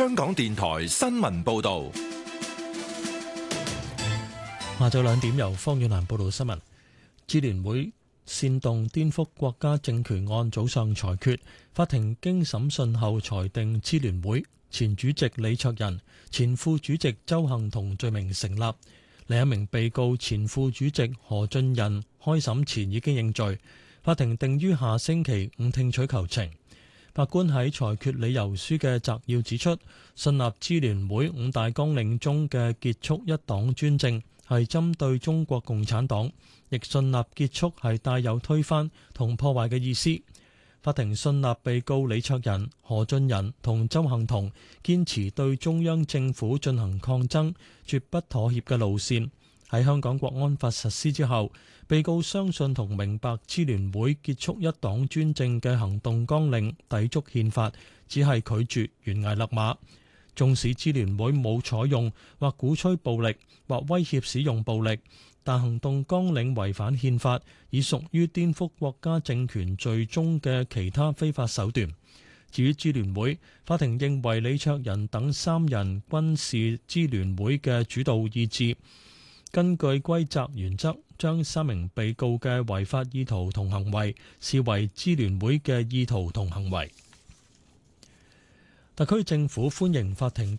香港電台新聞報道。 下晝2點由方遠蘭報道新聞。支聯會煽動顛覆國家政權案早上裁決，法庭經審訊後裁定支聯會前主席李卓人、前副主席鄒幸彤罪名成立。另一名被告前副主席何俊仁開審前已經認罪，法庭定於下星期5聽取求情。法官喺裁決理由書嘅摘要指出，信納支聯會5大綱領中嘅結束一黨專政係針對中國共產黨，亦信納結束係帶有推翻同破壞嘅意思。法庭信納被告李卓人、何俊仁同鄒幸彤堅持對中央政府進行抗爭，絕不妥協嘅路線。喺香港國安法實施之後，被告相信同明白支聯會結束一黨專政嘅行動綱領抵觸憲法，只係拒絕懸崖勒馬。縱使支聯會冇採用或鼓吹暴力或威脅使用暴力，但行動綱領違反憲法，已屬於顛覆國家政權罪中嘅其他非法手段。至於支聯會，法庭認為李卓人等3人均是支聯會嘅主導意志，根據歸責原則，將3名被告嘅違法意圖同行為視為支聯會嘅意圖同行為。特區政府歡迎法庭